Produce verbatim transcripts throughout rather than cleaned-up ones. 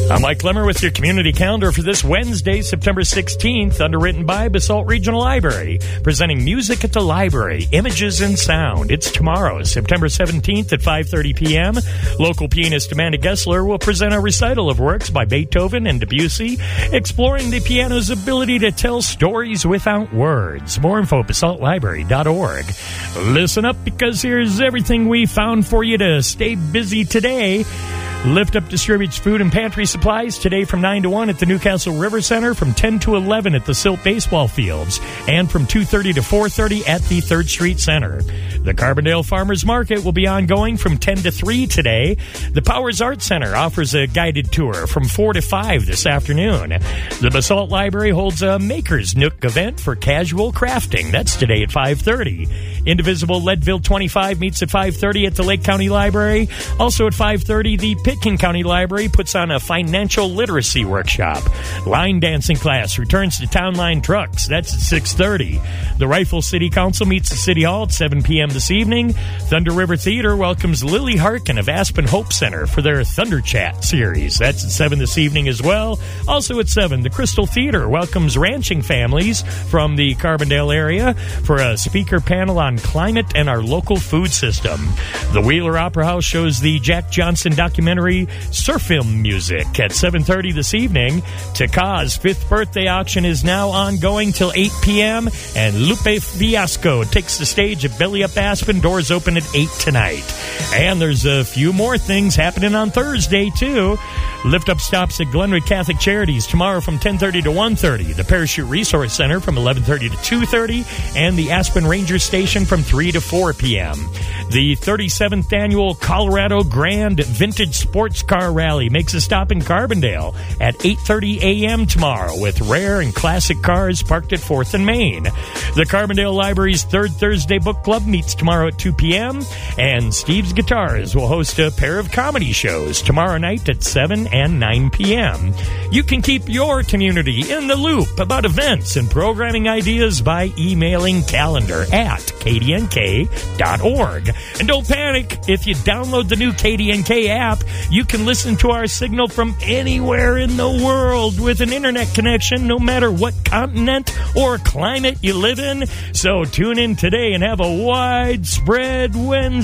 I'm Mike Lemmer with your community calendar for this Wednesday, September sixteenth, underwritten by Basalt Regional Library, presenting Music at the Library, Images and Sound. It's tomorrow, September seventeenth at five thirty p.m. Local pianist Amanda Gessler will present a recital of works by Beethoven and Debussy, exploring the piano's ability to tell stories without words. More info at basalt library dot org. Listen up, because here's everything we found for you to stay busy today. Lift Up distributes food and pantry supplies today from nine to one at the Newcastle River Center, from ten to eleven at the Silt Baseball Fields, and from two thirty to four thirty at the third Street Center. The Carbondale Farmers Market will be ongoing from ten to three today. The Powers Art Center offers a guided tour from four to five this afternoon. The Basalt Library holds a Maker's Nook event for casual crafting. That's today at five thirty. Indivisible Leadville twenty-five meets at five thirty at the Lake County Library. Also at five thirty, the Pitkin County Library puts on a financial literacy workshop. Line dancing class returns to Town Line Trucks. That's at six thirty. The Rifle City Council meets at City Hall at seven p.m. this evening. Thunder River Theater welcomes Lily Harkin of Aspen Hope Center for their Thunder Chat series. That's at seven this evening as well. Also at seven, the Crystal Theater welcomes ranching families from the Carbondale area for a speaker panel on climate and our local food system. The Wheeler Opera House shows the Jack Johnson documentary Surf Film Music at seven thirty this evening. Taka's fifth birthday auction is now ongoing till eight p.m. and Lupe Fiasco takes the stage at Belly Up Aspen. Doors open at eight tonight. And there's a few more things happening on Thursday, too. Lift Up stops at Glenwood Catholic Charities tomorrow from ten thirty to one thirty. The Parachute Resource Center from eleven thirty to two thirty. And the Aspen Ranger Station from three to four p.m. The thirty-seventh Annual Colorado Grand Vintage Sports Car Rally makes a stop in Carbondale at eight thirty a.m. tomorrow with rare and classic cars parked at fourth and Main. The Carbondale Library's Third Thursday Book Club meets tomorrow at two p.m. And Steve's Guitars will host a pair of comedy shows tomorrow night at seven and nine p.m. You can keep your community in the loop about events and programming ideas by emailing calendar at k d n k dot org. And don't panic, if you download the new K D N K app, you can listen to our signal from anywhere in the world with an internet connection, no matter what continent or climate you live in. So tune in today and have a widespread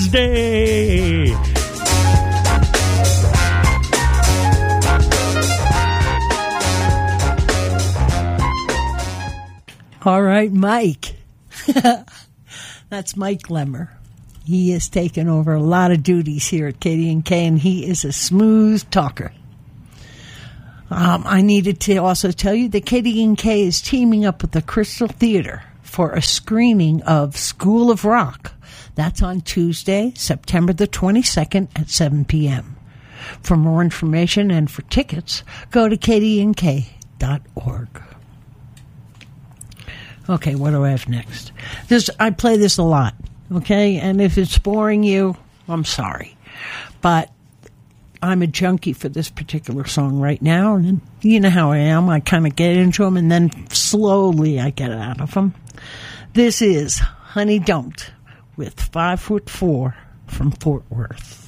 Wednesday. All right, Mike. That's Mike Lemmer. He has taken over a lot of duties here at K D N K, and he is a smooth talker. Um, I needed to also tell you that K D N K is teaming up with the Crystal Theater for a screening of School of Rock. That's on Tuesday, September the twenty-second at seven p.m. For more information and for tickets, go to k d n k dot org. Okay, what do I have next? This I play this a lot, okay? And if it's boring you, I'm sorry. But I'm a junkie for this particular song right now. And you know how I am. I kind of get into them, and then slowly I get out of them. This is Honey Don't with Five Foot Four from Fort Worth.